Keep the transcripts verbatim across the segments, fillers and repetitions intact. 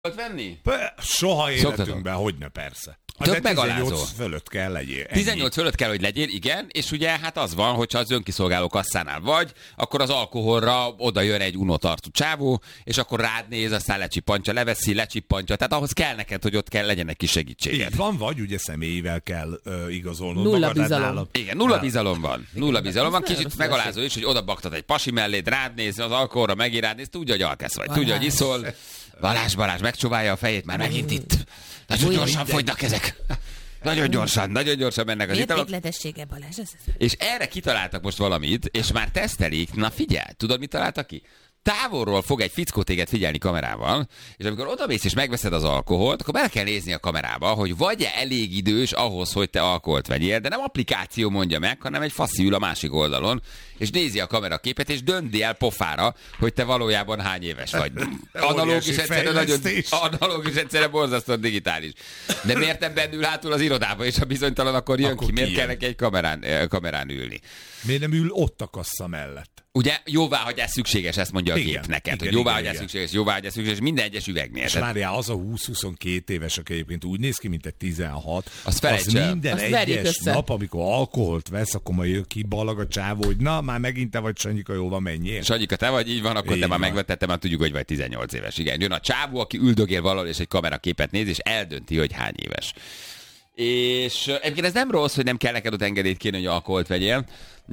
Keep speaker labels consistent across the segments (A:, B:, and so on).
A: venni?
B: Soha életünkben, hogyne persze.
A: Tök megalázó.
B: tizennyolc fölött kell legyél. Ennyi.
A: tizennyolc fölött kell, hogy legyél, igen, és ugye hát az van, hogyha az önkiszolgáló kasszánál vagy, akkor az alkoholra oda jön egy unotartú csávó, és akkor rád néz, aztán lecsippantja, leveszi, lecsippantja, tehát ahhoz kell neked, hogy ott kell legyen egy kis segítséged.
B: Így van, vagy ugye személyivel kell uh, igazolnod.
C: Nulla bizalom.
A: Igen, nulla bizalom van. Nulla bizalom van, kicsit megalázó is, hogy oda baktat egy pasi melléd, rád néz, az alkoholra megír, rád néz, tudja, hogy alkesz vagy, tudja, hogy iszol. Balázs, Balázs megcsóválja a fejét, már megint itt. Nagyon gyorsan fogynak ezek. Nagyon gyorsan, nagyon gyorsan mennek az italok.
C: Mértékletessége, Balázs.
A: És erre kitaláltak most valamit, és már tesztelik. Na figyelj, tudod, mit találtak ki? Távolról fog egy fickó téged figyelni kamerával, és amikor odamész és megveszed az alkoholt, akkor bele kell nézni a kamerába, hogy vagy-e elég idős ahhoz, hogy te alkoholt vegyél, de nem applikáció mondja meg, hanem egy faszi ül a másik oldalon, és nézi a kameraképet, és dönti el pofára, hogy te valójában hány éves vagy. Analóg is egyszerűen nagyon, analóg is egyszerűen borzasztóan digitális. De miért nem bennül hátul az irodába, és ha bizonytalan, akkor jön akkor ki, miért kell neki egy kamerán, kamerán ülni?
B: Miért nem ül ott a kassa mellett?
A: Ugye jóváhagyás szükséges, ezt mondja a
B: igen,
A: gép neked,
B: igen,
A: hogy jóváhagyás
B: igen,
A: szükséges, jóváhagyás szükséges, minden egyes üvegnél.
B: És várjál, az a húsz-huszonkettő éves, aki egyébként úgy néz ki, mint egy tizenhat,
A: az,
B: az minden
C: azt
B: egyes nap, amikor alkoholt vesz, akkor majd jön ki ballag a csávó, hogy na, már megint te vagy, Sanyika, jó van, menjél.
A: Sanyika, te vagy, így van, akkor így te már megvettettem, már tudjuk, hogy vagy tizennyolc éves. Igen, jön a csávó, aki üldögél valahol, és egy kameraképet néz, és eldönti, hogy hány éves. És egyébként ez nem rossz, hogy nem kell neked ott engedélyt kérni, hogy alkoholt vegyél,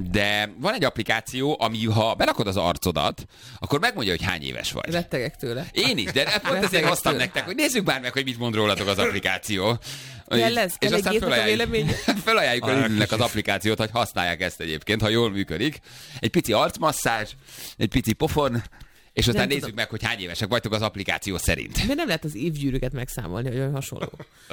A: de van egy applikáció, ami ha berakod az arcodat, akkor megmondja, hogy hány éves vagy.
C: Rettegek tőle.
A: Én is, de pont ezért hoztam nektek, hogy nézzük már meg, hogy mit mond rólatok az applikáció.
C: Kell ez? Kell egy gépnek a vélemény?
A: Felajánljuk a Lidlnek az applikációt, hogy használják ezt egyébként, ha jól működik. Egy pici arcmasszázs, egy pici pofon, és aztán nézzük tudom. meg, hogy hány évesek vagytok az applikáció szerint.
C: Miért nem lehet az évgyűrűket megszámolni, hogy olyan hasonló?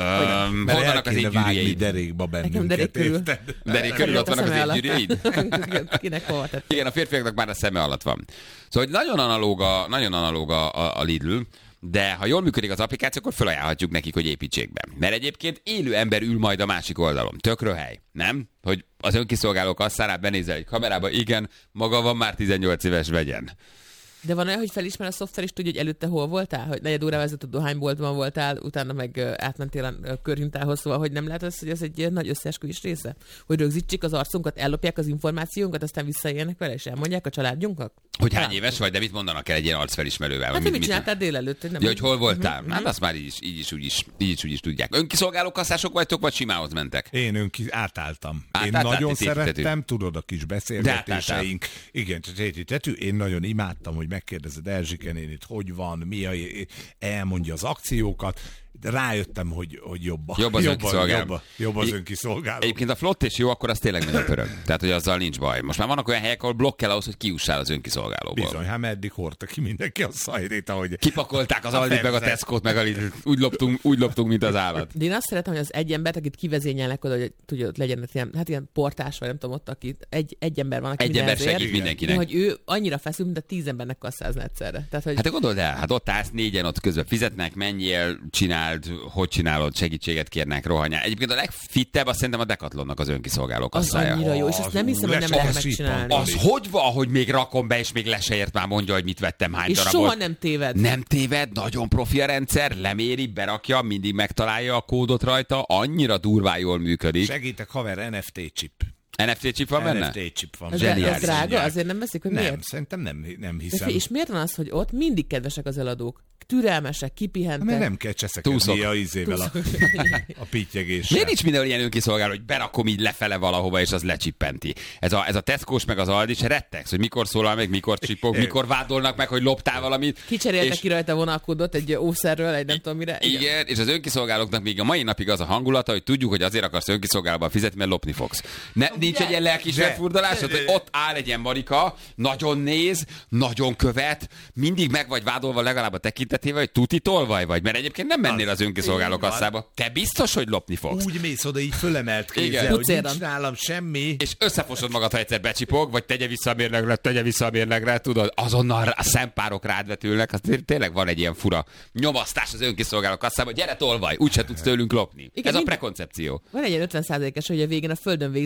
A: Um, hol vannak az évgyűrűjeid?
B: Derékba bennünket,
C: nekem derék körül.
A: Derék körül ott vannak az évgyűrűjeid?
C: Kinek hova tett?
A: Igen, a férfiaknak már a szeme alatt van. Szóval nagyon analóg a, nagyon analóg a, a Lidl, de ha jól működik az applikáció, akkor felajánlhatjuk nekik, hogy építsék be. Mert egyébként élő ember ül majd a másik oldalon. Tök röhely, nem? Hogy az önkiszolgáló kasszánál benézel egy kamerába, igen, maga van már tizennyolc éves, vegyen.
C: De van olyan, hogy felismer a szoftver is tudja, hogy előtte hol voltál? Hogy negyed órával vezetett dohányboltban voltál, utána meg átmentél a körhintához, szóval, hogy nem lehet az, hogy ez egy nagy összeesküvés része? Hogy rögzítsék az arcunkat, ellopják az információnkat, aztán visszaélnek vele, és elmondják a családjunknak?
A: Hogy hány éves vagy, de mit mondanak el egy ilyen arcfelismerővel?
C: Hát,
A: mit,
C: mit csináltál délelőtt? Hogy, nem
A: ja, hogy hol voltál?
C: Uh-huh.
A: Hát azt már így is, így is, úgy is, így is, úgy is tudják. Önkiszolgáló kasszások vagytok, vagy simához mentek?
B: Én önki, átálltam.
A: Át,
B: én
A: át,
B: nagyon
A: át,
B: szerettem, tudod, a kis beszélgetéseink. Igen, tetű. Én nagyon imádtam, hogy megkérdezed Erzsike nénit, hogy van, mi a, elmondja az akciókat. De rájöttem, hogy, hogy jobb,
A: jobb az önkiszolgáló.
B: Jobb, jobb az önkiszolgáló.
A: Egyébként a flott és jó, akkor az tényleg nagyon pörög. Tehát, hogy azzal nincs baj. Most már vannak olyan helyek, ahol blokk kell ahhoz, hogy kiussál az önkiszolgálóból.
B: Bizony, hát meddig hordta ki mindenki a szajrét, ahogy...
A: Kipakolták az Aldit, meg a Tesco-t, meg a Lidl. Úgy loptunk, úgy loptunk, mint az állat.
C: De én azt szeretem, hogy az egy embert, akit kivezényelnek oda, hogy tudja, ott legyen ilyen, hát ilyen portás, vagy nem tudom, ott, aki egy, egy ember van, aki
A: egy ember segít mindenkinek.
C: De, hogy ő annyira feszül, mint a tíz embernek kasszázna egyszerre. Tehát, hogy...
A: Hát gondold el, hát ott állsz négyen, ott közben fizetnek, menjél, csináld, hogy csinálod, segítséget kérnek, rohanyál. Egyébként a legfittebb, azt szerintem a Decathlonnak az önkiszolgáló kasszája.
C: Az annyira jó, és azt nem hiszem, hogy nem lehet megcsinálni.
A: Az hogy van, hogy még rakom be, és még le se ért, már mondja, hogy mit vettem, hány
C: és
A: darabot.
C: soha nem téved.
A: Nem téved, nagyon profi a rendszer, leméri, berakja, mindig megtalálja a kódot rajta, annyira durván jól működik.
B: Segítek, haver, en ef té chip.
A: en ef té chip van benne?
B: en ef té chip van.
C: Ez, ez drága? Azért nem veszik, hogy
B: nem,
C: miért?
B: Szerintem nem, nem hiszem.
C: És miért van az, hogy ott mindig kedvesek az eladók? Türelmesek, kipihentek.
B: Mert nem kell cseszekedni a izével a, a pittyegéssel.
A: Miért nincs mindenhol ilyen önkiszolgáló, hogy berakom így lefele valahova, és az lecsippenti? Ez a, ez a Tesco-s meg az Aldi, se rettegsz, hogy mikor szólal meg, mikor csipog, mikor vádolnak meg, hogy loptál valamit.
C: Kicseréltek
A: és...
C: ki rajta vonalkódot egy ószerről, egy nem tudom mire.
A: Igen. Igen, és az önkiszolgálóknak még a mai napig az a hangulata, hogy tudjuk, hogy azért akarsz önkiszolgálóban fizetni, mert lopni fogsz. Ne, nincs egy ilyen lelkismert furdalásod, hogy ott áll egy ilyen marika, nagyon néz, nagyon követ, mindig meg vagy vádolva legalább a tekintetével, hogy tuti tolvaj vagy, mert egyébként nem mennél az önkiszolgáló kasszába. Te biztos, hogy lopni fogsz.
B: Úgy mész oda így fölemelt kézzel, hogy nincs nálam semmi.
A: És összefosod magad, ha egyszer becsipog, vagy tegye vissza a mérlegre, tegye vissza a mérlegre, tudod, azonnal a szempárok rád vetülnek, az tényleg van egy ilyen fura nyomasztás az önkiszolgáló kasszába, gyere tolvaj, úgyse tudsz tőlünk lopni. Igen, ez a prekoncepció.
C: Van egy ilyen ötven százalékos, hogy a végén a földön végzed, a tarkód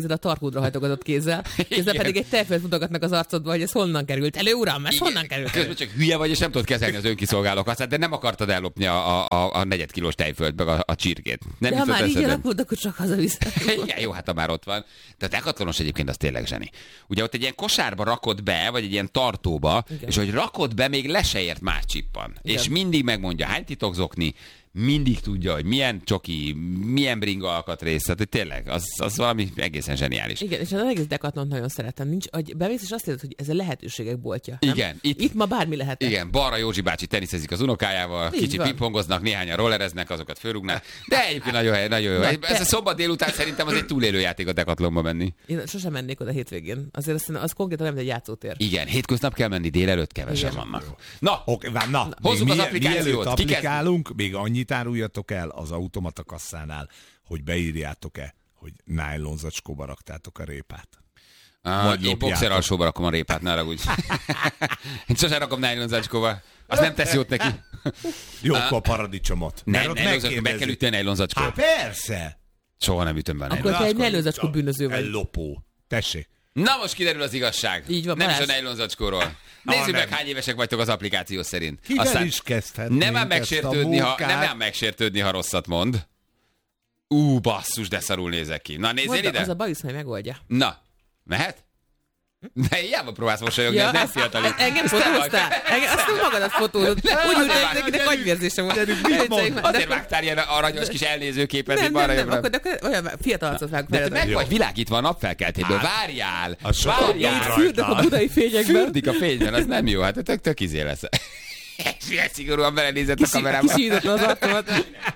C: szappódra hajtogatott kézzel, kézzel pedig egy tejfölt mutogatnak az arcodba, hogy ez honnan került elő, uram, ez honnan került elő?
A: Közben csak hülye vagy, és nem tudod kezelni az önkiszolgálókat, de nem akartad ellopni a, a, a negyed kilós tejfölt, meg a, a csirkét. Nem
C: de ha már így alakult, akkor csak hazaviszed.
A: Igen, jó, hát ha már ott van. De a Decathlonos egyébként az tényleg zseni. Ugye ott egy ilyen kosárba rakod be, vagy egy ilyen tartóba, igen. És hogy rakod be, még le se ért más csippan. Igen. És mindig megmondja, hány titokzokni, mindig tudja, hogy milyen csoki, milyen bringa alkatrész, tehát hogy tényleg, az, az valami egészen zseniális.
C: Igen, és az egész Decathlont nagyon szeretem. Nincs, hogy bemész, és azt érzed, hogy ez a lehetőségek boltja. Nem?
A: Igen.
C: Itt, itt ma bármi lehet.
A: Igen, balra Józsi bácsi teniszezik az unokájával, így kicsi van. Pingpongoznak, néhányan rollereznek, azokat fölrúgnak. De egyébként nagyon, hely, nagyon jó. Na, ez te... a szombat délután szerintem az egy túlélő játék a Decathlonba menni. Én
C: sosem mennék oda hétvégén. Azért azt, az konkrétan nem egy játszótér.
A: Igen, hétköznap kell menni, délelőtt kevesen vannak. Na,
B: okay, na, na
A: hozzuk az applikációt.
B: Applikálunk, még annyit áruljatok el az automata kasszánál, hogy beírjátok-e, hogy nájlon zacskóba raktátok a répát.
A: Uh, én boxer alsóba rakom a répát, ne ragudj. Én sosem rakom nájlon zacskóba. Az nem tesz jót neki.
B: Jó, akkor a paradicsomot.
A: Nem, be kell ütni a nájlon zacskót.
B: Hát persze.
A: Soha nem ütöm be a
C: nájlon zacskót. Akkor te egy nájlon zacskó bűnöző vagy.
B: Ellopó. Tessék.
A: Na most kiderül az igazság.
C: Így van,
A: nem
C: Balázs.
A: is a nájlon zacskóról. Nézzük meg, hány évesek vagytok az applikáció szerint.
B: Kivel Aztán is kezdhetnénk
A: nem ám megsértődni, ha, nem ám megsértődni, ha rosszat mond. Ú, basszus, de szarul nézek ki. Na, nézzél ide.
C: Az a bajusz majd megoldja.
A: Na, mehet? De hiába próbálsz mosolyogni, ja, ez nem fiatalít.
C: Engem fotóztál? Azt nem magadat fotózod. Úgy úgy nekinek agyvérzése volt.
A: Azért vágtál ilyen aranyos kis elnézőképet, hogy balra jobbra.
C: Nem, akkor olyan fiatal arcot vágok fel.
A: De te meg vagy világítva a napfelkeltéből. Várjál! Várjál!
C: Fürdök a budai fényekben.
A: Fürdik a fényben, az nem jó. Hát tök, tök izé lesz. És ilyen szigorúan belenézett a kamerába.
C: Kisídatlan az arcomat.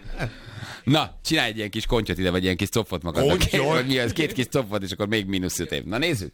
A: Na, csinálj egy ilyen kis kontyot ide, vagy ilyen kis copfot magadnak. Vagy mi az? Két kis copfot, és akkor még mínusz öt év. Na nézzük.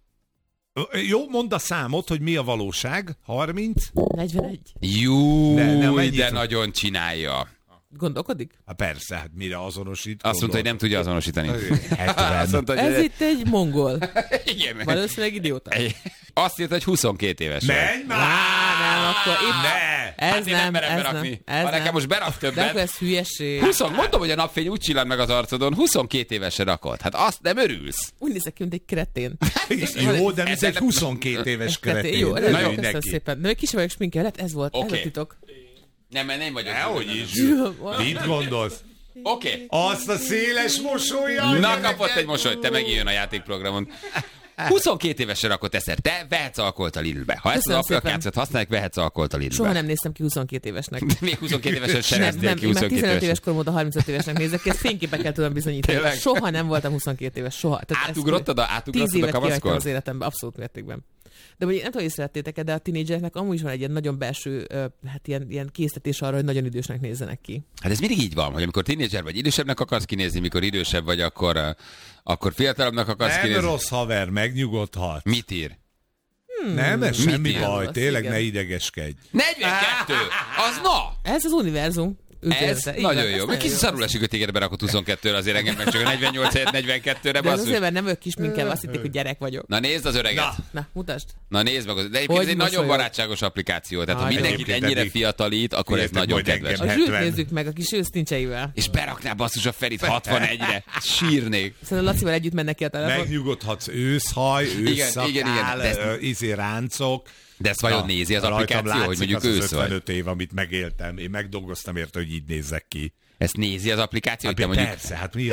B: Jó, mondd a számot, hogy mi a valóság. harminc?
C: negyvenegy.
A: Jó, de, de nagyon csinálja.
C: Gondolkodik?
B: Hát persze, hát mire azonosít?
A: Azt mondta, hogy nem tudja azonosítani.
B: hetven.
A: Mondta, hogy
C: ez itt egy mongol.
A: Igen.
C: Valószínűleg idióta.
A: Azt írt, hogy huszonkét éves.
B: Menj már!
C: Nem, akkor itt...
B: Ne!
C: Ez
A: hát
C: nem,
A: nem merem
C: ez
A: berakni.
C: nem. Ez
A: ha nekem
C: nem.
A: most berak többet.
C: De akkor ez hülyeség.
A: húsz, mondom, hogy a napfény úgy csillan meg az arcodon, huszonkét évesre rakod. Hát azt nem örülsz.
C: Úgy nézek ki, mint egy kretén.
B: Jó, de ez egy huszonkét éves kretén.
C: Jó, na jó, köszönöm szépen. De kis vagyok sminkel, hát ez volt, ez a titok.
A: Nem, mert nem vagyok.
B: Nehogy is. Mit gondolsz?
A: Oké. Okay.
B: Azt a széles mosolyjal.
A: Na, kapott egy mosolyt, te megijön a játékprogramon. huszonkét évesre rakott eszer. Te vehetsz alkoholt a Lidlbe. Ha ezt az applikációt használják, vehetsz alkoholt a Lidlbe.
C: Soha nem néztem ki huszonkét évesnek.
A: Még huszonkét évesen sem
C: nem, nem, én már tizenöt éves korom óta harmincöt évesnek nézek ki, ezt fényképekkel tudom bizonyítani. Tényleg? Soha nem voltam huszonkét éves, soha.
A: Átugrottad a, átugrottad a kamaszkor?
C: az életemben, abszolút mértékben. De hogy nem tudom, hogy szerettétek, de a tínédzsereknek amúgy is van egy ilyen nagyon belső, hát ilyen, ilyen késztetés arra, hogy nagyon idősnek nézzenek ki.
A: Hát ez mindig így van, hogy amikor tínédzser vagy idősebbnek akarsz kinézni, mikor idősebb vagy, akkor, akkor fiatalabbnak akarsz
B: nem
A: kinézni.
B: Nem rossz haver, megnyugodhat.
A: Mit ír?
B: Hmm. Nem, ez semmi
A: ír?
B: baj, tényleg
C: igen.
B: Ne idegeskedj.
A: negyvenkettő! Az na!
C: Ez az univerzum.
A: Ez igen, nagyon jó. Még kicsit szarul esik, hogy téged berakott huszonkettőre, azért engem meg csak a negyvennyolc helyett negyvenkettőre.
C: De azért, mert nem ők kisminkelve, azt hitték, hogy gyerek vagyok.
A: Na nézd az öreget. Na,
C: Na mutasd.
A: Na nézd meg. De egyébként ez egy nagyon barátságos applikáció. Tehát ha mindenkit ennyire fiatalít, akkor ez nagyon kedves.
C: A zsűrt nézzük meg a kis ősztincseivel.
A: És berakná basszus a Ferit hatvanegyre. Sírnék.
C: Szerintem Lacival együtt mennek ki a telefon.
B: Megnyugodhatsz, őszhaj, ősszakál, izé ráncok.
A: De ezt vajon nézi az applikáció, hogy mondjuk ősz vagy?
B: ötvenöt év, amit megéltem. Én megdolgoztam érte, hogy így nézzek ki.
A: Ezt nézi az applikáció,
B: hát
A: hogy te mondjuk...
B: Persze, hát mi a...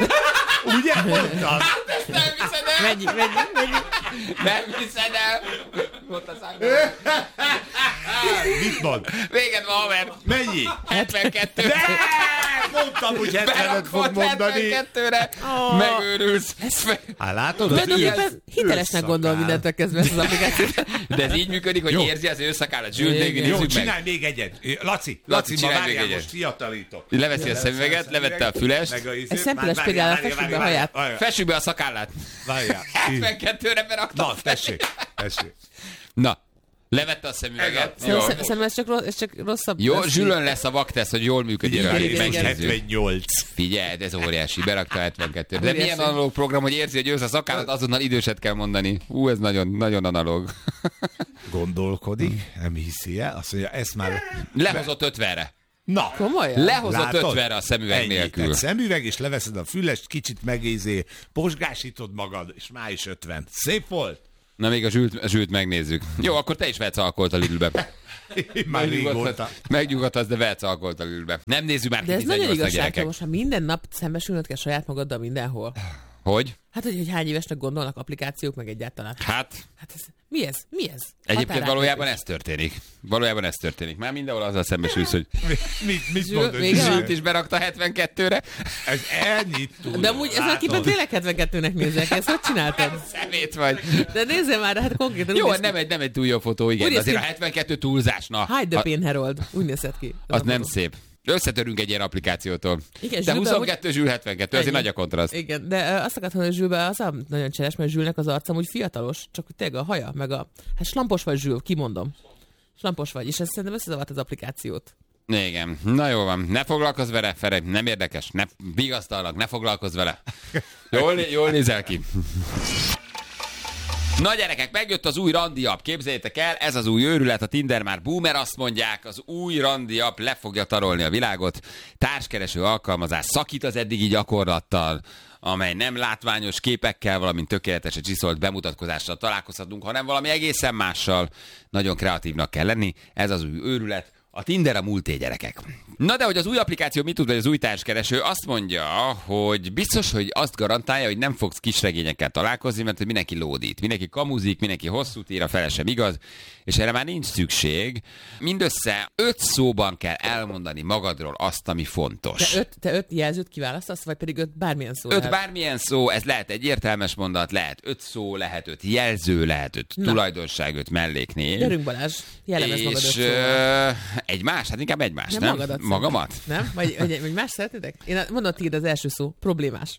B: Ugye mondtad?
A: Hát ezt nem hiszed el!
C: Megyünk, megyünk, megyünk.
A: Nem hiszed el! Ott a számban.
B: Mit mond?
A: Véged van, haver!
B: Mennyi?
A: hetvenkettő.
B: De! Mondtam, hogy hetvenet fog mondani.
A: hetvenkettőre. Oh. Megőrülsz.
B: Hát látod?
C: Tulajdonképpen hitelesnek gondol mindentől kezdve ezt az applikációt.
A: De ez így működik, hogy jó. Érzi az őszakállat. Zsűrt,
B: jó, csinálj még egyet. Laci, Laci, ma várjál, most fiatalítok.
A: Leveszi a szemüveget, levette a fülest.
C: Egy szempilles például fessük be a haját.
A: Fessük be a szakállát.
B: Várjál.
A: hetvenkettőre beraktam.
B: Na, tessék, tessék.
A: Na. Levette a szemüveget.
C: Szerintem ez csak, ez csak rosszabb.
A: Jó, Zsülön lesz a vaktesz, hogy jól működik.
B: hetvennyolc.
A: Figyeld, ez óriási, berakta hetvenkettőt. De milyen analóg program, hogy érzi, hogy ősz a szakállat, azonnal időset kell mondani. Ú, ez nagyon, nagyon analóg.
B: Gondolkodik, nem hiszi el, azt mondja, ezt már...
A: Lehozott ötvenre.
B: Na,
C: komolyan?
A: Lehozott ötvenre a szemüveg
B: Ennyi.
A: nélkül.
B: Tehát szemüveg, és leveszed a fülest, kicsit megézé, posgásítod magad, és már is ötven. Szép volt?
A: Na még a zsült, a zsült megnézzük. Jó, akkor te is vehetsz alkoholt a Lidlbe.
B: Már régóta.
A: Megnyugodhatsz, de vehetsz alkoholt a Lidlbe. Nem nézzük már ki
C: De ez nagyon
A: tizennyolcnak,
C: igazság,
A: gyerekek.
C: most ha minden nap szembesülnöd kell saját magaddal mindenhol.
A: Hogy?
C: Hát, hogy, hogy hány évesnek gondolnak applikációk, meg egyáltalán.
A: Hát,
C: Hát ez, mi ez? Mi ez?
A: egyébként
C: Határát
A: valójában
C: lépés.
A: ez történik. Valójában ez történik. Már mindenhol azzal szembesülsz, hogy
B: Mit, mit
C: Zsül,
B: mondod?
C: vége van?
A: Zsült is berakta hetvenkettőre.
B: Ez ennyit túl.
C: De amúgy ezen a képen tényleg hetvenkettőnek nézek. Ezt hogy csináltad?
A: Szemét vagy.
C: De nézzél már, hát konkrétan
A: Jó,
C: úgy néz
A: nem
C: ki.
A: egy, nem egy túl jó fotó, igen.
C: Úgy
A: De
C: néz
A: azért a
C: ki-
A: hetvenkettő túlzás, na.
C: Hide the
A: A-
C: Pain Harold. Úgy nézett ki.
A: Az
C: a
A: nem
C: fotó.
A: szép. Összetörünk egy ilyen applikációtól.
C: Igen,
A: De
C: Zsülbe,
A: huszonkettő, Zsül hetvenkettő, azért
C: Ennyi.
A: nagy a kontraszt.
C: Igen, de ö, azt akartam, hogy Zsülbe az a nagyon cseles, mert Zsülnek az arca úgy fiatalos, csak tényleg a haja, meg a... Hát slampos vagy Zsül, kimondom. Slampos vagy, és ez szerintem összezavart az applikációt.
A: Igen, na jó van, ne foglalkozz vele, Fere, nem érdekes, ne vigasztalak, ne foglalkozz vele. Jól, né- jól nézel ki. Na gyerekek, megjött az új randi app, képzeljétek el, ez az új őrület, a Tinder már boomer, azt mondják, az új randi app le fogja tarolni a világot, társkereső alkalmazás szakít az eddigi gyakorlattal, amely nem látványos képekkel, valamint tökéletes csiszolt bemutatkozással találkozhatunk, hanem valami egészen mással. Nagyon kreatívnak kell lenni, ez az új őrület, a Tinder a múlté, gyerekek. Na de hogy az új applikáció mit tud, vagy az új társkereső, azt mondja, hogy biztos, hogy azt garantálja, hogy nem fogsz kisregényekkel találkozni, mert hogy mindenki lódít, mindenki kamuzik, mindenki hosszút ír, a fele sem igaz, és erre már nincs szükség. Mindössze öt szóban kell elmondani magadról azt, ami fontos.
C: Te öt, te öt jelzőt kiválasztasz, vagy pedig öt bármilyen szó
A: Öt
C: lehet?
A: bármilyen szó, ez lehet egy értelmes mondat, lehet öt szó, lehet öt jelző, lehet öt
C: Na.
A: tulajdonság, öt melléknév.
C: Gyerünk Balázs, jellemez magad öt
A: És
C: szóval.
A: ö, egy más, hát inkább egy más,
C: Nem,
A: nem?
C: magadat
A: Magamat?
C: Nem? Vagy, vagy, vagy más szeretnétek? Én mondom, tiéd az első szó. Problémás.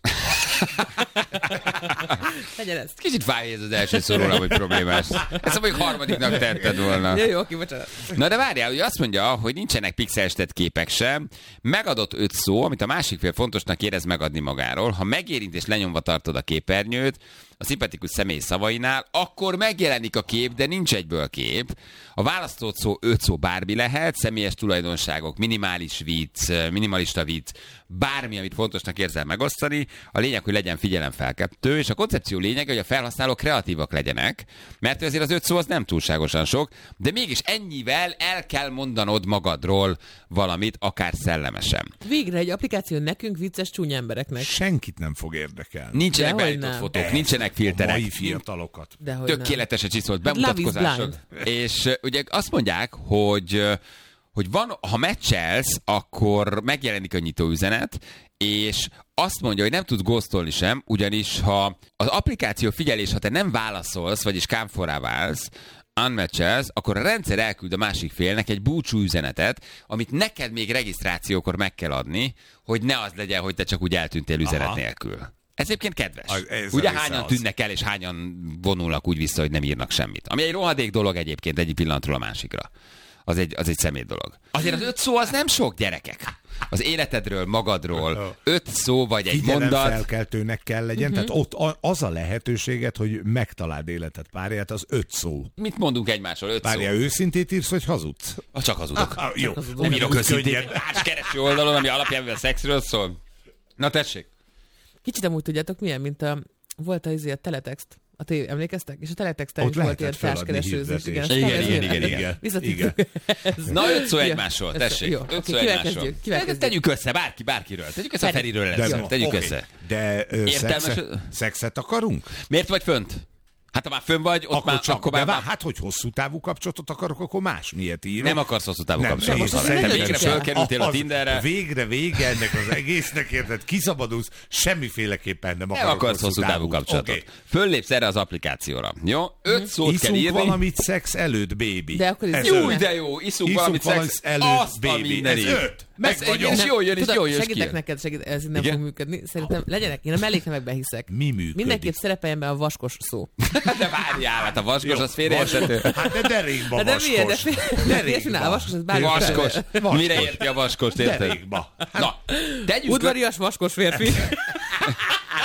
C: Legyen ez.
A: Kicsit fáj ez az első szó róla, hogy problémás. Ezt mondjuk harmadiknak tetted volna.
C: Jó, jó, oké, bocsánat.
A: Na de várjál, ugye azt mondja, hogy nincsenek pixelstett képek sem, megadott öt szó, amit a másik fél fontosnak érez megadni magáról. Ha megérint és lenyomva tartod a képernyőt, a szimpatikus személy szavainál, akkor megjelenik a kép, de nincs egyből kép. A választott szó öt szó bármi lehet, személyes tulajdonságok, minimális vicc, minimalista vicc, bármi, amit fontosnak érzel megosztani. A lényeg, hogy legyen figyelemfelkeltő, és a koncepció lényege, hogy a felhasználók kreatívak legyenek, mert azért az öt szó az nem túlságosan sok, de mégis ennyivel el kell mondanod magadról valamit, akár szellemesen.
C: Végre egy applikáció nekünk, vicces csúnya embereknek.
B: Senkit nem fog érdekelni.
A: Nincsenek
C: Dehogy
A: beállított
C: nem.
A: fotók,
B: Ez
A: nincsenek
B: A
A: filterek.
B: mai fiatalokat.
C: Dehogy nem.
A: Tökéletesen csiszolt
C: Hát Love is
A: bemutatkozásod. És uh, ugye azt mondják, hogy, uh, hogy van, ha meccselsz, akkor megjelenik a nyitóüzenet, és azt mondja, hogy nem tudsz ghostolni sem, ugyanis ha az applikáció figyelés, ha te nem válaszolsz, vagyis kámforrá válsz, unmatchelsz, akkor a rendszer elküld a másik félnek egy búcsú üzenetet, amit neked még regisztrációkor meg kell adni, hogy ne az legyen, hogy te csak úgy eltűntél üzenet
B: Aha.
A: nélkül. Ez egyébként kedves.
B: Az- ez
A: Ugye
B: a része
A: hányan
B: az.
A: tűnnek el, és hányan vonulnak úgy vissza, hogy nem írnak semmit. Ami egy rohadék dolog egyébként egyik pillanatról a másikra. Az egy, az egy szemét dolog. Azért az öt szó az nem sok, gyerekek. Az életedről, magadról. Öt szó vagy egy mondat.
B: Figyelemfelkeltőnek kell legyen, uh-huh. tehát ott a- az a lehetőséget, hogy megtaláld életed párját, az öt szó.
A: Mit mondunk egymásról? Öt
B: Párja,
A: szó.
B: őszintét írsz, vagy hazudsz?
A: Ah, csak hazudok.
B: Ah, jó.
A: Nem írok
B: Úgy
A: őszintén
B: könnyen.
A: egy társkereső oldalon, ami alapján a szexről szól. Na tessék.
C: Kicsit amúgy tudjátok milyen, mint a, volt az a teletext. A tévé, emlékeztek? És a teletexten
B: Ott
C: is volt ilyen
B: lehetett feladni
C: társkeresőzés.
B: hirdetést.
A: Igen,
C: ez-
A: igen,
C: ez-
A: igen,
B: igen.
C: Visszatértünk ehhez.
A: Na, öt szó
C: Jó,
A: egymásról,
C: ez-
A: tessék.
C: Jó,
A: Öt
C: oké,
A: szó
C: kivel
A: egymásról.
C: kezdjük? Kivel
A: De
C: kezdjük?
A: Tegyük össze, bárki, bárkiről. Tegyük össze a
C: Feri.
A: Feriről
B: De,
A: először. Tegyük
B: oké.
A: össze.
B: De ö,
A: Értelmes-
B: szexet, szexet akarunk?
A: Miért vagy fönt? Hát ha már fönn vagy, ott
B: Akkor
A: már,
B: csak,
A: akkor
B: de
A: már,
B: vár, hát, hogy hosszú távú kapcsolatot akarok, akkor más miért írok.
A: nem akarsz hosszú távú
B: Nem,
A: kapcsolatot.
B: én
A: Te
B: szerintem
A: végre
C: sem.
A: fölkerültél a
B: Az-
A: Tinderre.
B: Végre vége ennek az egésznek, érted? Kiszabadulsz, semmiféleképpen nem
A: Nem
B: akarok
A: akarsz hosszú távú kapcsolatot.
B: Oké.
A: Föllépsz erre az applikációra. Jó? Öt szót kell
B: Iszunk
A: írni.
B: valamit szex előtt, baby.
C: De akkor ez
B: Ez
C: jó,
A: Jó,
B: öt.
A: de jó, iszunk
B: Iszunk
A: valamit
B: valamit
A: szex
B: előtt,
A: azt a
B: baby.
A: mindenit.
B: Ez öt. Meg
A: Ez
B: vagyok.
A: és jól jön, és
C: Tudod,
A: jól jön
C: segítek
A: ki.
C: neked, segít, ez nem
A: Igen?
C: fog működni. Szerintem legyenek, én a melléknevekben hiszek.
B: Mi működik?
C: Mindenképp szerepeljen be a vaskos szó.
A: De várjál, hát a vaskos
B: Jó,
A: az félreérthető.
B: vaskos. Hát de derékba
C: De nem ilyen, de
B: vaskos.
C: férfinál a vaskos, ez bármi.
A: Vaskos.
B: Vaskos.
A: Mire érti a vaskost, érted?
B: Derékba.
A: Na, tegyük
C: Udvarias vaskos férfi.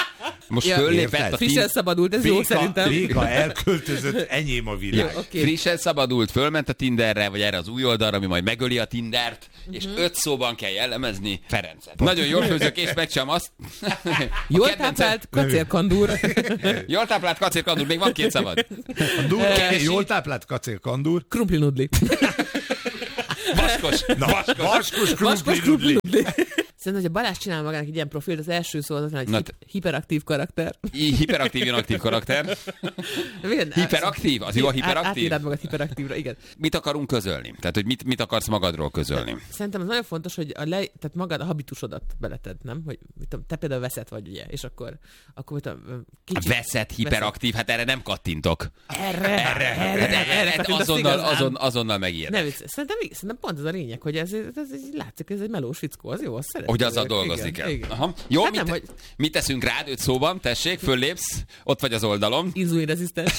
A: Most ja, föllépett a
C: frissen szabadult, ez Béka, jó szerintem.
B: Béka elköltözött, enyém a világ.
C: Jó, okay.
A: Frissen szabadult, fölment a Tinderre, vagy erre az új oldalra, ami majd megöli a Tindert, uh-huh. és öt szóban kell jellemezni Ferencet. Nagyon jól főzök, és megcsinálom azt.
C: Jól táplált kacérkandúr.
A: Jól táplált kacérkandúr, még van két szabad.
B: Jól táplált kacérkandúr.
C: Krumplinudli.
A: Vaskos.
B: Na, vaskos, vaskos krumplinudli.
C: Szerintem, hogy a Balázs csinál magának egy ilyen profilt, az első szó az, hogy hip- hiperaktív karakter.
A: Hiperaktív, inaktív karakter. Hiperaktív? Az jó a hiperaktív?
C: Átírad magad hiperaktívra, igen.
A: Mit akarunk közölni? Tehát, hogy mit, mit akarsz magadról közölni?
C: Szerintem az nagyon fontos, hogy a le, tehát magad a habitusodat beleted, nem? Hogy mit tudom, te például veszett vagy, ugye, és akkor, akkor mit tudom,
A: kicsit... Veszett, hiperaktív, hát erre nem kattintok.
C: Erre, erre,
A: erre, erre, erre, erre azonnal, azon, azonnal megírd.
C: Nem, szerintem, szerintem pont ez a lényeg, hogy ez, ez, ez látszik, ez egy melós fickó, az jó, azt szeretem.
A: Hogy azzal dolgozni kell. Aha. Jó, hát mit, nem, hogy... mit teszünk rád öt szóban? Tessék, föllépsz, ott vagy az oldalom.
C: Inzulinrezisztens.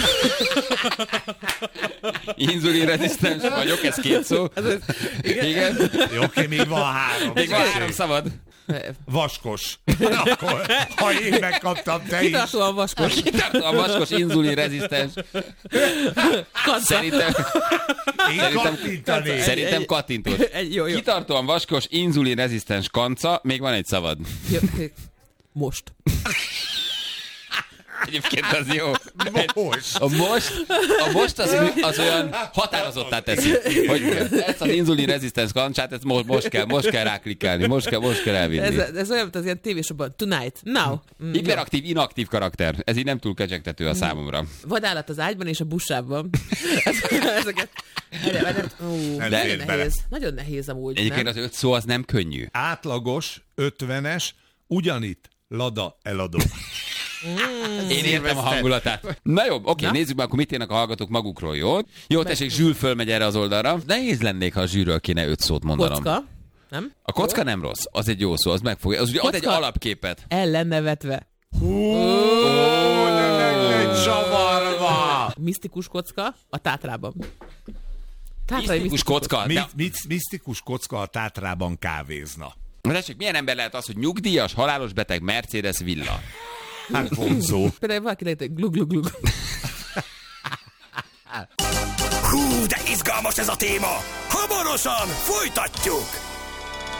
A: Inzulinrezisztens vagyok, ez két szó. Ez,
C: igen.
A: igen.
B: Jó, oké, még van három.
A: Még van három szabad.
B: Vaskos. Akkor, ha én megkaptam, te is.
C: Kitartóan vaskos.
A: Kitartóan vaskos, inzulinrezisztens. Szerintem...
B: Én kattintani.
A: Szerintem kattintós. Kitartóan vaskos, inzulinrezisztens kanca. Még van egy szabad.
C: Jó, most.
A: Egyébként az jó.
B: Most.
A: A most, a most az, az olyan határozottá teszi, hogy ezt az inzulinrezisztens kancsát, ezt most, most kell, most kell ráklikkelni, most kell, most kell elvinni.
C: Ez, ez olyan, mint az ilyen tévésokban. Tonight, now.
A: Mm, hiperaktív, inaktív karakter. Ez így nem túl kecsegtető a számomra.
C: Vadállat az ágyban és a buszában. Ezeket... Ó,
B: nem
C: nagyon nehéz. Nagyon nehéz amúgy.
A: Egyébként
C: nem?
A: az öt szó az nem könnyű.
B: Átlagos, ötvenes, ugyanitt, Lada eladó.
C: Mm,
A: Én értem a hangulatát. Na jó, oké, Na? nézzük meg, akkor mit írnak a hallgatók magukról, jó? Jó, tessék, Zsül fölmegy erre az oldalra. Nehéz lennék, ha a Zsűről kéne öt szót mondanom.
C: Kocka, nem?
A: A kocka jó? Nem rossz, az egy jó szó, az megfogja. Az ugye ad egy alapképet.
C: El lenne vetve.
B: Hú, de meg egy csavarva!
C: Misztikus kocka a Tátrában.
A: Tátrai misztikus kocka.
B: Mi, mi, misztikus kocka a Tátrában kávézna.
A: Tessék, milyen ember lehet az, hogy nyugdíjas, halálos beteg, Mercedes villa?
B: Hát vonzó.
C: Például valaki lehet, hogy glug, glug, glug.
D: Hú, de izgalmas ez a téma! Hamarosan folytatjuk!